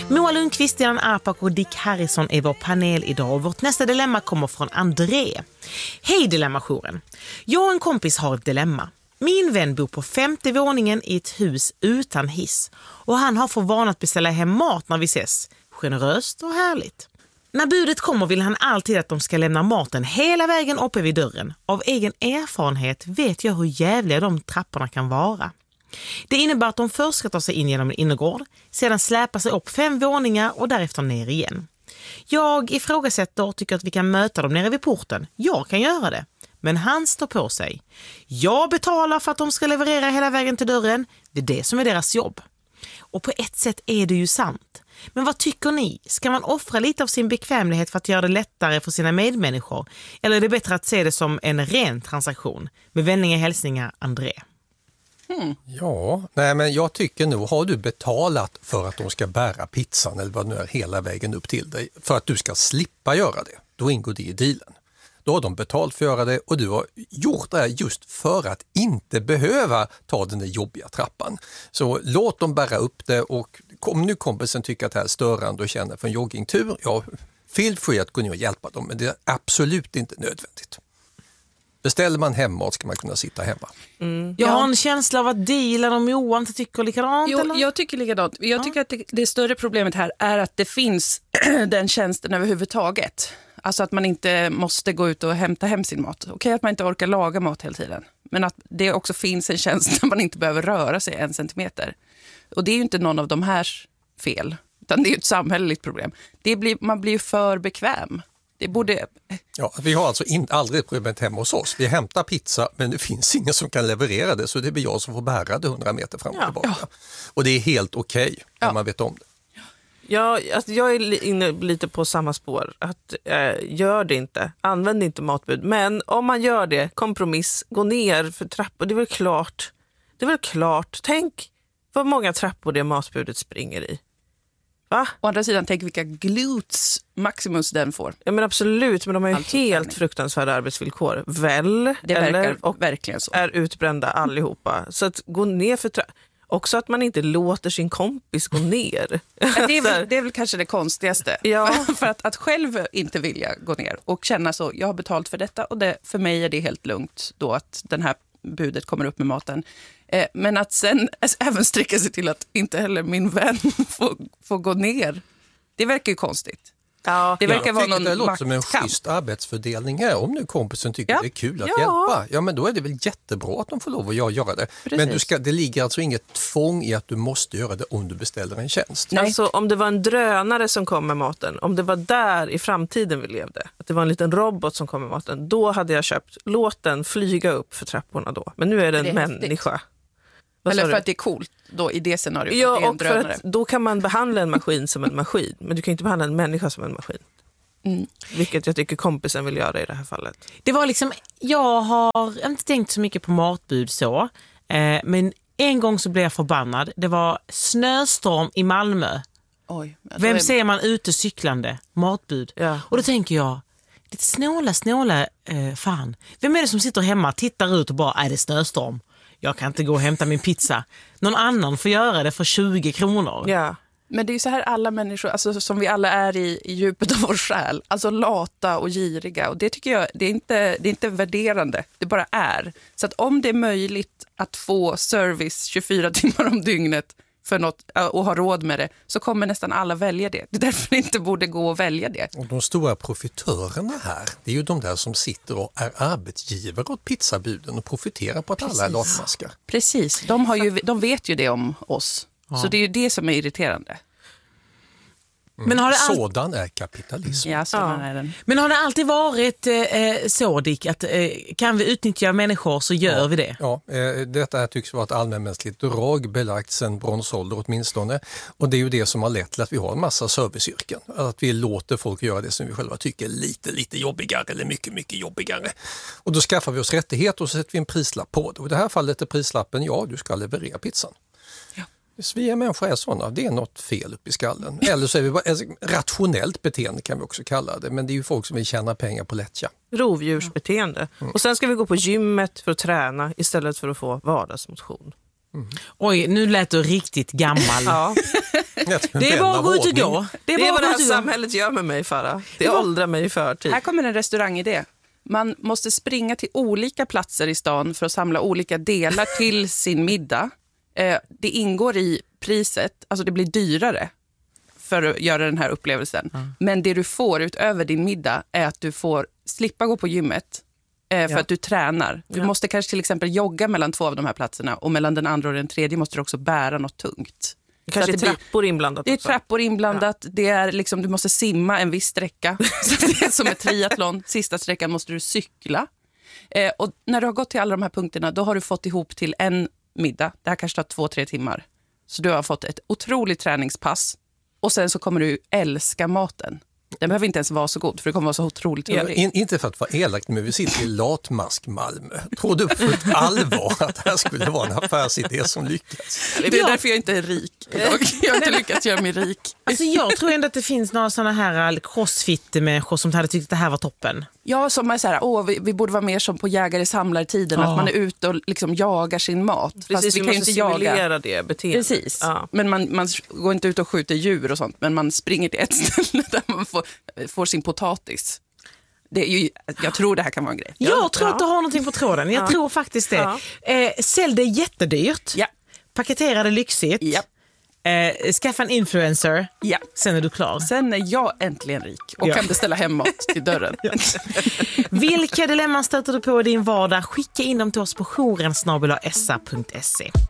Moa Lundqvist, Dilan Apak och Dick Harrison är vår panel idag och vårt nästa dilemma kommer från André. Hej Dilemmajouren. Jag och en kompis har ett dilemma. Min vän bor på 5:e våningen i ett hus utan hiss och han har för vana att beställa hem mat när vi ses. Generöst och härligt. När budet kommer vill han alltid att de ska lämna maten hela vägen uppe vid dörren. Av egen erfarenhet vet jag hur jävliga de trapporna kan vara. Det innebär att de först ska ta sig in genom en innergård, sedan släpa sig upp 5 våningar och därefter ner igen. Jag ifrågasätter och tycker att vi kan möta dem nere vid porten. Jag kan göra det. Men han står på sig. Jag betalar för att de ska leverera hela vägen till dörren. Det är det som är deras jobb. Och på ett sätt är det ju sant. Men vad tycker ni? Ska man offra lite av sin bekvämlighet för att göra det lättare för sina medmänniskor? Eller är det bättre att se det som en ren transaktion? Med vänliga hälsningar, André. Ja, nej men jag tycker nog, har du betalat för att de ska bära pizzan eller vad nu är hela vägen upp till dig för att du ska slippa göra det, då ingår det i dealen. Då har de betalt för att göra det och du har gjort det just för att inte behöva ta den där jobbiga trappan. Så låt dem bära upp det och om nu kompisen tycker att det här är störande och känner för en joggingtur, ja, feel free att gå ner och hjälpa dem, men det är absolut inte nödvändigt. Beställer man hemma ska man kunna sitta hemma. Jag har en känsla av att Dilan och Moa inte tycker likadant. Jo, eller? jag tycker likadant. Jag tycker att det större problemet här är att det finns den tjänsten överhuvudtaget. Alltså att man inte måste gå ut och hämta hem sin mat. Okej att man inte orkar laga mat hela tiden. Men att det också finns en tjänst där man inte behöver röra sig 1 centimeter. Och det är ju inte någon av de här fel. Utan det är ju ett samhälleligt problem. Man blir ju för bekväm. Det borde... Ja, vi har alltså aldrig problemet hemma hos oss. Vi hämtar pizza men det finns ingen som kan leverera det så det blir jag som får bära det 100 meter fram och tillbaka. Ja. Och det är helt okej när man vet om det. Ja, alltså jag är inne lite på samma spår. Att gör det inte. Använd inte matbud. Men om man gör det, kompromiss, gå ner för trappor. Det är väl klart. Tänk vad många trappor det matbudet springer i. Va? Å andra sidan, tänk vilka glutes Maximus den får. Ja men absolut, men de har ju alltså, helt fruktansvärda arbetsvillkor. Väl? Det verkar verkligen så. Är utbrända allihopa. Så att gå ner för också att man inte låter sin kompis gå ner. Det är väl kanske det konstigaste. Ja. För att själv inte vilja gå ner och känna så, jag har betalt för detta och för mig är det helt lugnt då att den här budet kommer upp med maten. Men att sen även sträcka sig till att inte heller min vän får gå ner. Det verkar ju konstigt. Ja, det verkar vara någon det låter som en schysst arbetsfördelning här. Om nu kompisen tycker det är kul att hjälpa, ja men då är det väl jättebra att de får lov att göra det. Precis. Men det ligger alltså inget tvång i att du måste göra det om du beställer en tjänst. Nej. Alltså om det var en drönare som kom med maten, om det var där i framtiden vi levde, att det var en liten robot som kom med maten, då hade jag köpt, låt den flyga upp för trapporna då. Men nu är det en människa. Eller för att det är coolt då i det scenariot. Ja, att det är en och för drönare. att då kan man behandla en maskin som en maskin. Men du kan inte behandla en människa som en maskin. Vilket jag tycker kompisen vill göra i det här fallet. Det var liksom, jag har inte tänkt så mycket på matbud så. Men en gång så blev jag förbannad. Det var snöstorm i Malmö. Oj, vem ser man ute cyklande? Matbud. Ja. Och då tänker jag, lite snåla, fan. Vem är det som sitter hemma, tittar ut och bara, är det snöstorm? Jag kan inte gå och hämta min pizza. Någon annan får göra det för 20 kronor. Ja. Men det är ju så här alla människor, alltså, som vi alla är i djupet av vår själ. Alltså lata och giriga. Och det tycker jag, det är inte värderande. Det bara är. Så att om det är möjligt att få service 24 timmar om dygnet för något och ha råd med det, så kommer nästan alla välja det. Det är därför det inte borde gå att välja det. Och de stora profitörerna här, det är ju de där som sitter och är arbetsgivare åt pizzabuden och profiterar på att alla är latmaskar. Precis, de vet ju det om oss. Ja. Så det är ju det som är irriterande. Men har det sådan är kapitalism. Ja, sådan är den. Men har det alltid varit så, Dick, att kan vi utnyttja människor så gör vi det? Ja, detta här tycks vara ett allmänmänskligt drag belagt sedan bronsålder åtminstone. Och det är ju det som har lett till att vi har en massa serviceyrken. Att vi låter folk göra det som vi själva tycker är lite jobbigare eller mycket jobbigare. Och då skaffar vi oss rättighet och så sätter vi en prislapp på det. Och i det här fallet är prislappen, ja, du ska leverera pizzan. Vi är människor är sådana, det är något fel upp i skallen. Eller så är vi bara rationellt beteende kan vi också kalla det. Men det är ju folk som vill tjäna pengar på lättja. Rovdjursbeteende. Och sen ska vi gå på gymmet för att träna istället för att få vardagsmotion. Oj, nu lät du riktigt gammal. Ja. Det är bara att gå ut och gå. Det är vad det här samhället gör med mig, Farah. Det åldrar mig i förtid. Här kommer en restaurangidé. Man måste springa till olika platser i stan för att samla olika delar till sin middag. Det ingår i priset, alltså det blir dyrare för att göra den här upplevelsen. Men det du får utöver din middag är att du får slippa gå på gymmet för att du tränar. Du måste kanske till exempel jogga mellan 2 av de här platserna och mellan den andra och den tredje måste du också bära något tungt. Kanske trappor inblandat. Det är trappor inblandat. Det är liksom, du måste simma en viss sträcka. Så det är som ett triathlon. Sista sträckan måste du cykla. Och när du har gått till alla de här punkterna, då har du fått ihop till en middag. Det här kanske tar 2-3 timmar. Så du har fått ett otroligt träningspass. Och sen så kommer du älska maten. Den behöver inte ens vara så god, för det kommer vara så otroligt hungrig. Inte för att vara elakt, men vi sitter i Latmask Malmö. Tror du på ett allvar att det här skulle vara en affärsidé som lyckas? Det är därför jag inte är rik idag. Jag har inte lyckats göra mig rik. Alltså jag tror ändå att det finns några sådana här crossfit-människor som hade tyckt att det här var toppen. Ja, som är så här, vi borde vara mer som på jägare-samlartiden, att man är ute och liksom jagar sin mat. Precis, fast vi kan ju inte jaga det beteendet. Precis, ja. Men man går inte ut och skjuter djur och sånt, men man springer till ett ställe där man får sin potatis. Det är ju, jag tror det här kan vara en grej. Jag tror att du har någonting på tråden. Jag tror faktiskt det. Sälj det jättedyrt. Ja. Paketera det lyxigt. Ja. Skaffa en influencer. Ja. Sen är du klar. Sen är jag äntligen rik och kan beställa hem mat till dörren. Vilka dilemman stöter du på i din vardag? Skicka in dem till oss på jouren@sa.se.